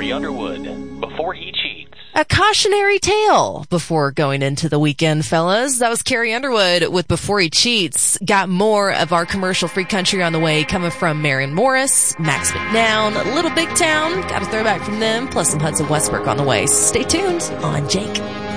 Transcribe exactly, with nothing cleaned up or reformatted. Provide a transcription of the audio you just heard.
Carrie Underwood, Before He Cheats. A cautionary tale before going into the weekend, fellas. That was Carrie Underwood with Before He Cheats. Got more of our commercial-free country on the way, coming from Marion Morris, Max McNown, Little Big Town. Got a throwback from them, plus some Hudson Westbrook on the way. Stay tuned on Jake.